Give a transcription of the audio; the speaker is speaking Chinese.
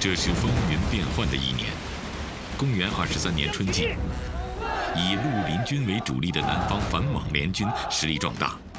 这是风云变幻的一年。公元23年春季，以绿林军为主力的南方反蒙联军实力壮大，